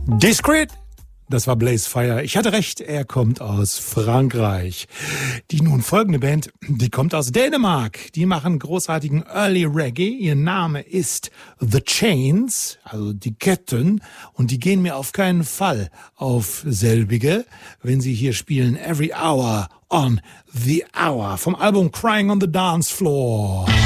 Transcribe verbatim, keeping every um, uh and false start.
Discreet, das war Blaze Fire. Ich hatte recht, er kommt aus Frankreich. Die nun folgende Band, die kommt aus Dänemark. Die machen großartigen Early Reggae. Ihr Name ist The Chains, also die Ketten. Und die gehen mir auf keinen Fall auf selbige, wenn sie hier spielen Every Hour on the Hour vom Album Crying on the Dance Floor.